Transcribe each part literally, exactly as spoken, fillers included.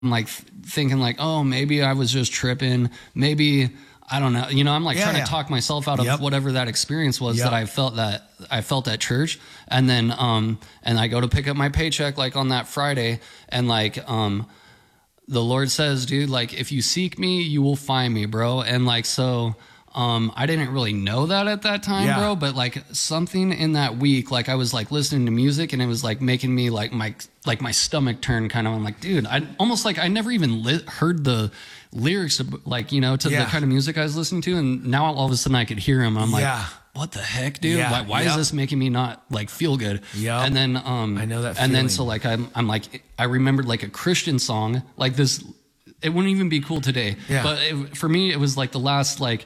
like thinking like, oh, maybe I was just tripping. Maybe, I don't know. You know, I'm like yeah, trying yeah. to talk myself out of yep. whatever that experience was yep. that I felt that I felt at church. And then, um, and I go to pick up my paycheck like on that Friday, and like, um, the Lord says, dude, like if you seek me, you will find me, bro. And like, so, Um, I didn't really know that at that time, yeah. bro, but like something in that week, like I was like listening to music and it was like making me like my, like my stomach turn kind of. I'm like, dude, I almost like I never even li- heard the lyrics of, like, you know, to yeah. the kind of music I was listening to. And now all of a sudden I could hear them. I'm like, yeah. what the heck, dude? Yeah. Why, why yep. is this making me not like feel good? Yeah. And then, um, I know that feeling. And then so like, I'm, I'm like, I remembered like a Christian song, like this, it wouldn't even be cool today, yeah. but it, for me, it was like the last, like,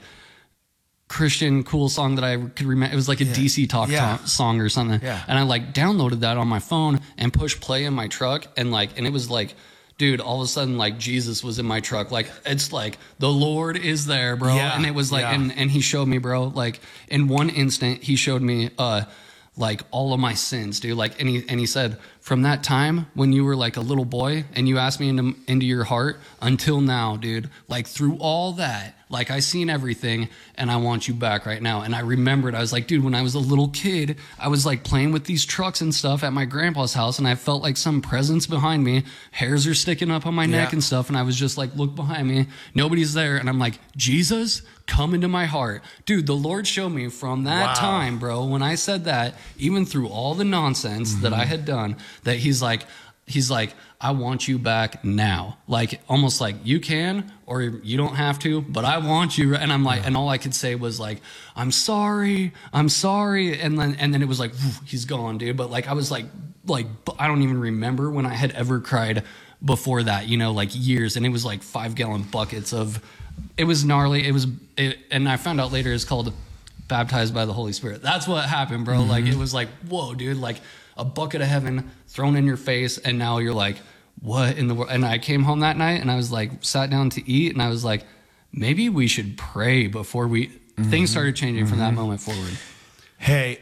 Christian cool song that I could remember. It was like a yeah. D C Talk yeah. to- song or something. Yeah. And I like downloaded that on my phone and pushed play in my truck. And like, and it was like, dude, all of a sudden, like Jesus was in my truck. Like, it's like the Lord is there, bro. Yeah. And it was like, yeah. and, and he showed me, bro, like in one instant, he showed me, uh, like all of my sins, dude. Like, and he, and he said, from that time when you were like a little boy and you asked me into, into your heart until now, dude, like through all that, like I seen everything and I want you back right now. And I remembered, I was like, dude, when I was a little kid, I was like playing with these trucks and stuff at my grandpa's house. And I felt like some presence behind me, hairs are sticking up on my yeah. neck and stuff. And I was just like, look behind me, nobody's there. And I'm like, Jesus, come into my heart. Dude, the Lord showed me from that wow. time, bro, when I said that, even through all the nonsense mm-hmm. that I had done, that he's like, he's like, I want you back now. Like, almost like you can, or you don't have to, but I want you. And I'm like, yeah. and all I could say was like, I'm sorry, I'm sorry. And then, and then it was like, he's gone, dude. But like, I was like, like, I don't even remember when I had ever cried before that, you know, like years. And it was like five gallon buckets of, it was gnarly. It was, it, and I found out later it's called baptized by the Holy Spirit. That's what happened, bro. Mm-hmm. Like, it was like, whoa, dude, like a bucket of heaven thrown in your face. And now you're like, what in the world? And I came home that night and I was like, sat down to eat. And I was like, maybe we should pray before we, mm-hmm. things started changing mm-hmm. from that moment forward. Hey,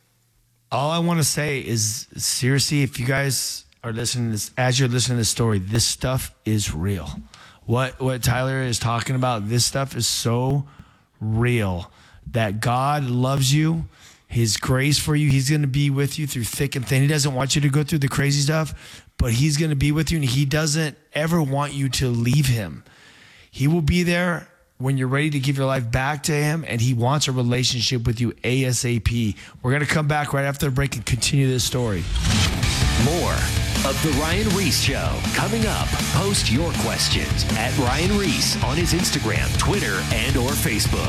all I want to say is seriously, if you guys are listening to this, as you're listening to this story, this stuff is real. What, what Tyler is talking about, this stuff is so real that God loves you. His grace for you, he's going to be with you through thick and thin. He doesn't want you to go through the crazy stuff, but he's going to be with you, and he doesn't ever want you to leave him. He will be there when you're ready to give your life back to him, and he wants a relationship with you ASAP. We're going to come back right after the break and continue this story. More of The Ryan Ries Show coming up. Post your questions at Ryan Ries on his Instagram, Twitter, and or Facebook.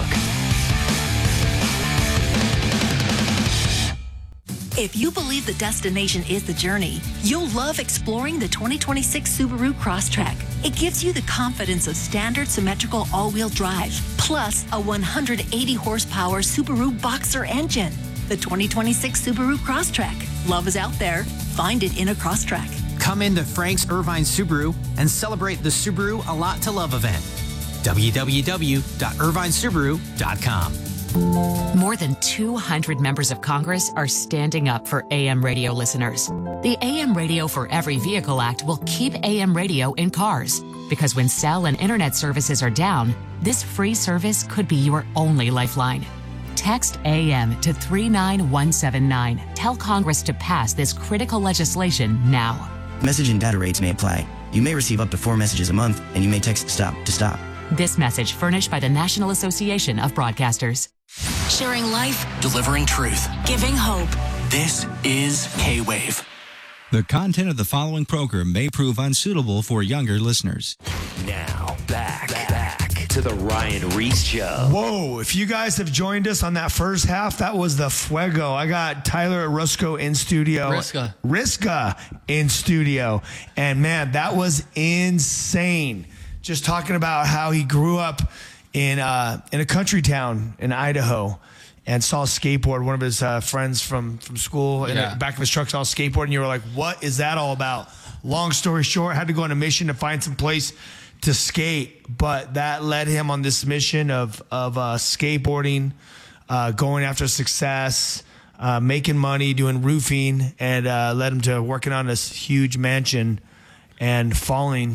If you believe the destination is the journey, you'll love exploring the twenty twenty-six Subaru Crosstrek. It gives you the confidence of standard symmetrical all-wheel drive, plus a one hundred eighty horsepower Subaru Boxer engine. The twenty twenty-six Subaru Crosstrek. Love is out there. Find it in a Crosstrek. Come into Frank's Irvine Subaru and celebrate the Subaru A Lot to Love event. w w w dot irvine subaru dot com. More than two hundred members of Congress are standing up for A M radio listeners. The A M Radio for Every Vehicle Act will keep A M radio in cars, because when cell and internet services are down, this free service could be your only lifeline. Text A M to three nine one seven nine. Tell Congress to pass this critical legislation now. Message and data rates may apply. You may receive up to four messages a month, and you may text STOP to stop. This message furnished by the National Association of Broadcasters. Sharing life, delivering truth, giving hope. This is K-Wave. The content of the following program may prove unsuitable for younger listeners. Now, back, back to the Ryan Ries Show. Whoa, if you guys have joined us on that first half, that was the Fuego. I got Tyler Rusco in studio. Riska. Riska in studio. And man, that was insane. Just talking about how he grew up in uh, in a country town in Idaho and saw a skateboard. One of his uh, friends from, from school in yeah. the back of his truck saw a skateboard, and you were like, what is that all about? Long story short, had to go on a mission to find some place to skate, but that led him on this mission of, of uh, skateboarding, uh, going after success, uh, making money, doing roofing, and uh, led him to working on this huge mansion and falling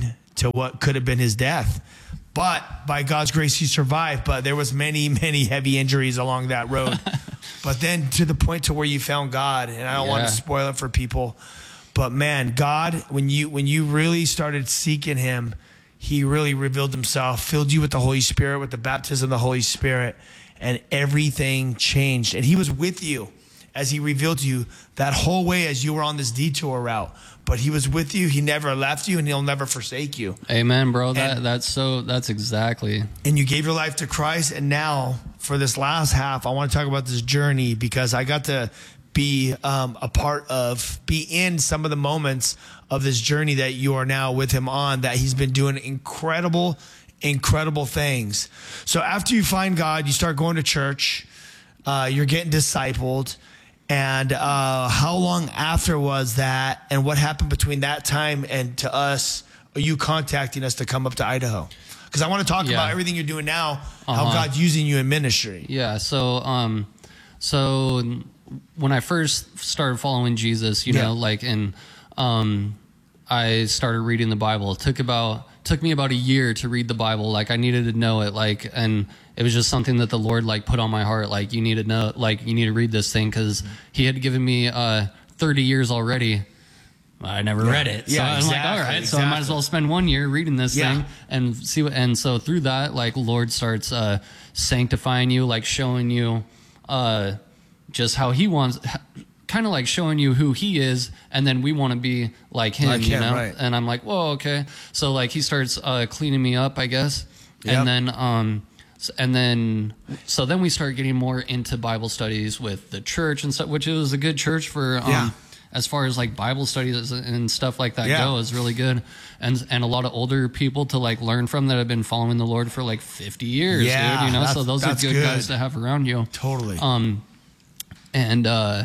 to what could have been his death. But by God's grace, he survived. But there was many, many heavy injuries along that road. But then to the point to where you found God, and I don't yeah. want to spoil it for people, but man, God, when you when you really started seeking him, he really revealed himself, filled you with the Holy Spirit, with the baptism of the Holy Spirit, and everything changed. And he was with you as he revealed to you that whole way as you were on this detour route. But he was with you. He never left you, and he'll never forsake you. Amen, bro. That and, that's so. That's exactly. And you gave your life to Christ, and now for this last half, I want to talk about this journey because I got to be um, a part of, be in some of the moments of this journey that you are now with him on. That he's been doing incredible, incredible things. So after you find God, you start going to church. Uh, you're getting discipled. And uh, how long after was that? And what happened between that time and to us, are you contacting us to come up to Idaho? Because I want to talk yeah. about everything you're doing now, uh-huh. how God's using you in ministry. Yeah. So, um, so when I first started following Jesus, you yeah. know, like, and um, I started reading the Bible. It took about took me about a year to read the Bible. Like, I needed to know it. Like, and it was just something that the Lord like put on my heart. Like, you need to know, like, you need to read this thing, because he had given me uh, thirty years already. I never yeah. read it. So yeah, I'm exactly, like, all right, exactly. so I might as well spend one year reading this yeah. thing and see what, and so through that, like, Lord starts uh, sanctifying you, like showing you uh, just how he wants, kind of like showing you who he is, and then we want to be like him, like you him, know? Right. And I'm like, whoa, okay. So like he starts uh, cleaning me up, I guess. Yep. And then, um, and then, so then we start getting more into Bible studies with the church and stuff, which was a good church for, um, yeah. as far as like Bible studies and stuff like that yeah. go, is really good. And, and a lot of older people to like learn from that have been following the Lord for like fifty years, yeah, dude, you know? So those are good, good guys to have around you. Totally. Um, and, uh,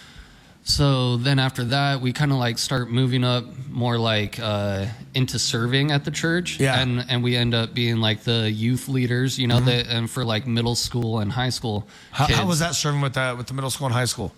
so then after that, we kind of like start moving up more like uh, into serving at the church. Yeah. And and we end up being like the youth leaders, you know, mm-hmm. the, and for like middle school and high school how, kids. How was that serving with the, with the middle school and high school?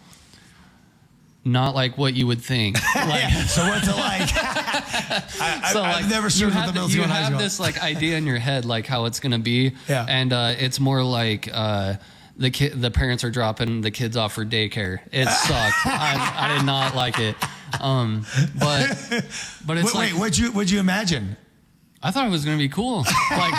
Not like what you would think. Like, so what's it like? I, so I, like, I've never served with the middle school and high school. You have this like idea in your head, like how it's going to be. Yeah. And uh, it's more like... Uh, The kid, the parents are dropping the kids off for daycare. It sucked. I, I did not like it. Um, but but it's wait, like, wait, what'd you what'd you imagine? I thought it was gonna be cool. Like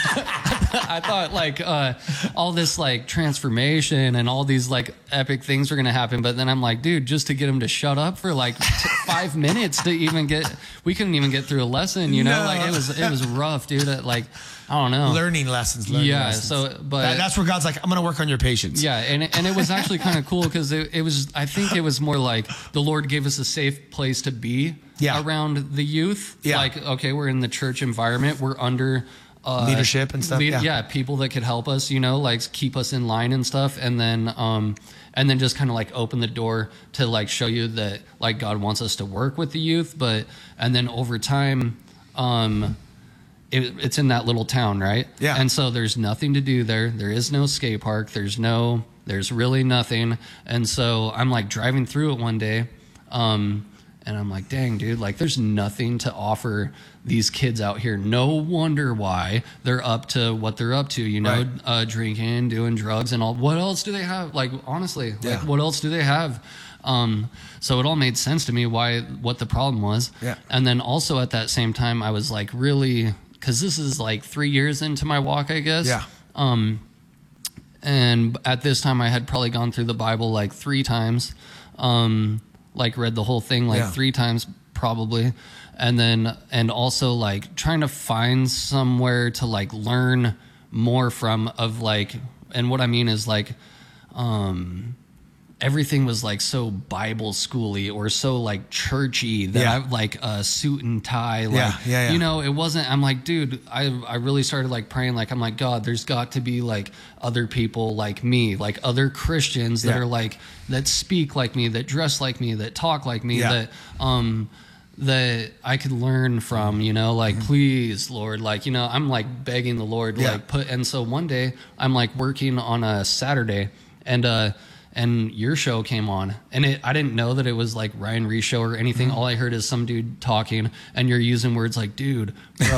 I thought like uh, all this like transformation and all these like epic things were gonna happen. But then I'm like, dude, just to get him to shut up for like t- five minutes to even get, we couldn't even get through a lesson. You know, no. like it was it was rough, dude. It, like. I don't know. Learning lessons. Learning yeah. lessons. So, but that, that's where God's like, I'm going to work on your patience. Yeah. And, and it was actually kind of cool because it, it was, I think it was more like the Lord gave us a safe place to be yeah. around the youth. Yeah. Like, okay, we're in the church environment. We're under uh, leadership and stuff. Lead, yeah. yeah. People that could help us, you know, like keep us in line and stuff. And then, um, and then just kind of like open the door to like show you that like God wants us to work with the youth. But, and then over time, um, It, it's in that little town, right? Yeah. And so there's nothing to do there. There is no skate park. There's no, there's really nothing. And so I'm like driving through it one day, um, and I'm like, dang, dude, like there's nothing to offer these kids out here. No wonder why they're up to what they're up to, you know, right. uh, drinking, doing drugs and all. What else do they have? Like, honestly, yeah. like what else do they have? Um, so it all made sense to me why, what the problem was. Yeah. And then also at that same time, I was like really... Because this is like three years into my walk, I guess. Yeah. Um, and at this time, I had probably gone through the Bible like three times, um, like read the whole thing like yeah. three times probably, and then and also like trying to find somewhere to like learn more from of like, and what I mean is like, um, everything was like so Bible schooly or so like churchy that yeah. I like a uh, suit and tie. Like, yeah, yeah, yeah. you know, it wasn't, I'm like, dude, I, I really started like praying. Like, I'm like, God, there's got to be like other people like me, like other Christians that yeah. are like, that speak like me, that dress like me, that talk like me, yeah. that, um, that I could learn from, you know, like, mm-hmm. please, Lord, like, you know, I'm like begging the Lord, yeah. like put, and so one day I'm like working on a Saturday and, uh, and your show came on, and it, I didn't know that it was like Ryan Reese show or anything. Mm-hmm. All I heard is some dude talking, and you're using words like, dude, bro,